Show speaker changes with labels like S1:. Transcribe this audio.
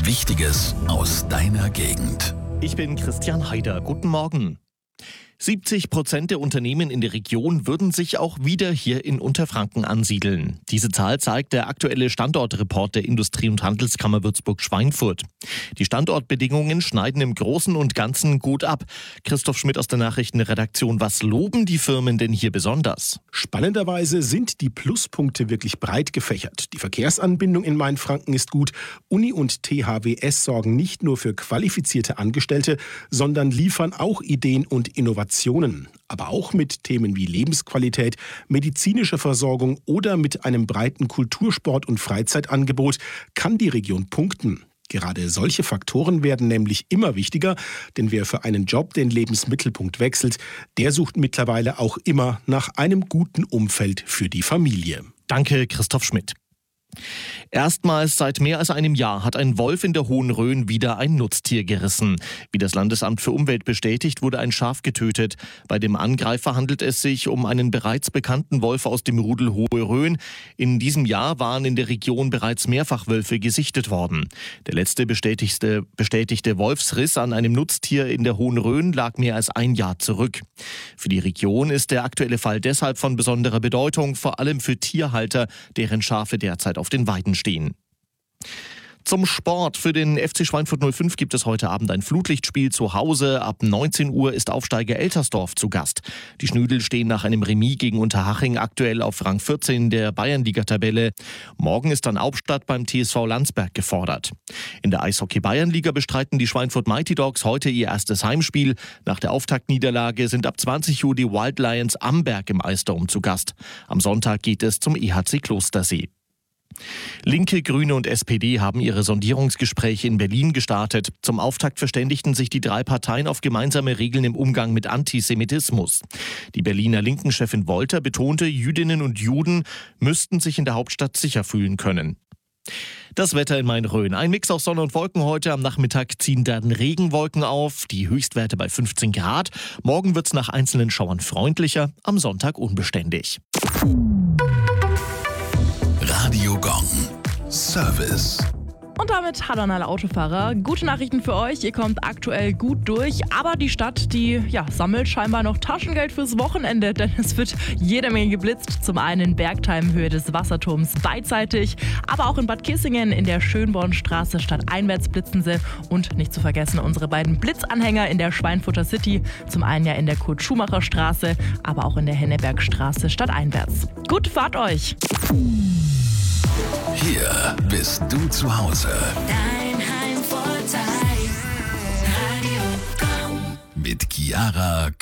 S1: Wichtiges aus deiner Gegend.
S2: Ich bin Christian Haider. Guten Morgen. 70% der Unternehmen in der Region würden sich auch wieder hier in Unterfranken ansiedeln. Diese Zahl zeigt der aktuelle Standortreport der Industrie- und Handelskammer Würzburg-Schweinfurt. Die Standortbedingungen schneiden im Großen und Ganzen gut ab. Christoph Schmidt aus der Nachrichtenredaktion. Was loben die Firmen denn hier besonders?
S3: Spannenderweise sind die Pluspunkte wirklich breit gefächert. Die Verkehrsanbindung in Mainfranken ist gut. Uni und THWS sorgen nicht nur für qualifizierte Angestellte, sondern liefern auch Ideen und Innovationen. Aber auch mit Themen wie Lebensqualität, medizinischer Versorgung oder mit einem breiten Kultursport- und Freizeitangebot kann die Region punkten. Gerade solche Faktoren werden nämlich immer wichtiger, denn wer für einen Job den Lebensmittelpunkt wechselt, der sucht mittlerweile auch immer nach einem guten Umfeld für die Familie.
S2: Danke, Christoph Schmidt. Erstmals seit mehr als einem Jahr hat ein Wolf in der Hohen Rhön wieder ein Nutztier gerissen. Wie das Landesamt für Umwelt bestätigt, wurde ein Schaf getötet. Bei dem Angreifer handelt es sich um einen bereits bekannten Wolf aus dem Rudel Hohe Rhön. In diesem Jahr waren in der Region bereits mehrfach Wölfe gesichtet worden. Der letzte bestätigte Wolfsriss an einem Nutztier in der Hohen Rhön lag mehr als ein Jahr zurück. Für die Region ist der aktuelle Fall deshalb von besonderer Bedeutung, vor allem für Tierhalter, deren Schafe derzeit auf den Weiden stehen. Zum Sport. Für den FC Schweinfurt 05 gibt es heute Abend ein Flutlichtspiel zu Hause. Ab 19 Uhr ist Aufsteiger Eltersdorf zu Gast. Die Schnüdel stehen nach einem Remis gegen Unterhaching aktuell auf Rang 14 der Bayernliga-Tabelle. Morgen ist dann Hauptstadt beim TSV Landsberg gefordert. In der Eishockey-Bayernliga bestreiten die Schweinfurt Mighty Dogs heute ihr erstes Heimspiel. Nach der Auftaktniederlage sind ab 20 Uhr die Wild Lions Amberg im Eisdom zu Gast. Am Sonntag geht es zum EHC Klostersee. Linke, Grüne und SPD haben ihre Sondierungsgespräche in Berlin gestartet. Zum Auftakt verständigten sich die drei Parteien auf gemeinsame Regeln im Umgang mit Antisemitismus. Die Berliner Linken-Chefin Wolter betonte, Jüdinnen und Juden müssten sich in der Hauptstadt sicher fühlen können. Das Wetter in Main-Rhön. Ein Mix aus Sonne und Wolken heute. Am Nachmittag ziehen dann Regenwolken auf. Die Höchstwerte bei 15 Grad. Morgen wird es nach einzelnen Schauern freundlicher. Am Sonntag unbeständig.
S1: Radio Gong. Service.
S4: Und damit hallo an alle Autofahrer. Gute Nachrichten für euch, ihr kommt aktuell gut durch. Aber die Stadt, die sammelt scheinbar noch Taschengeld fürs Wochenende. Denn es wird jede Menge geblitzt. Zum einen in Bergtheim, Höhe des Wasserturms beidseitig. Aber auch in Bad Kissingen in der Schönbornstraße stadteinwärts blitzen sie. Und nicht zu vergessen unsere beiden Blitzanhänger in der Schweinfurter City. Zum einen in der Kurt-Schumacher-Straße, aber auch in der Hennebergstraße stadteinwärts. Gute Fahrt euch!
S1: Hier bist du zu Hause.
S5: Dein Heimvorteil. Radio Gong.
S1: Mit Chiara